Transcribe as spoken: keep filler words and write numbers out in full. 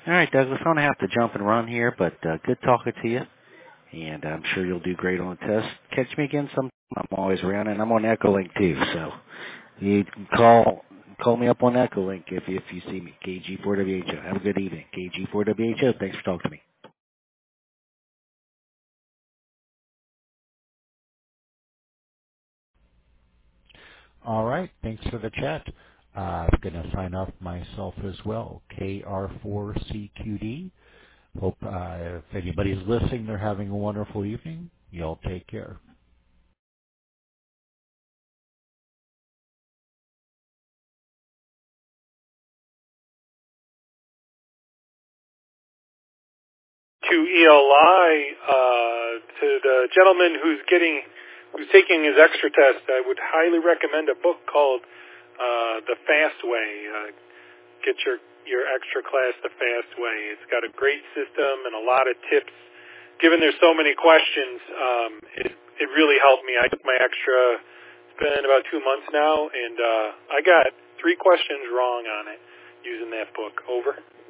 All right, Douglas, I'm going to have to jump and run here, but uh, good talking to you, and I'm sure you'll do great on the test. Catch me again sometime. I'm always around, and I'm on Echolink too, so you can call call me up on Echolink if you, if you see me, K G four W H O. Have a good evening, K G four W H O. Thanks for talking to me. All right. Thanks for the chat. Uh, I'm going to sign off myself as well. K R four C Q D. Hope uh, if anybody's listening, they're having a wonderful evening. Y'all take care. To E L I, uh, to the gentleman who's getting, who's taking his extra test, I would highly recommend a book called uh, The Fast Way. Uh, get your, your extra class The Fast Way. It's got a great system and a lot of tips. Given there's so many questions, um, it, it really helped me. I took my extra, it's been about two months now, and uh, I got three questions wrong on it using that book. Over.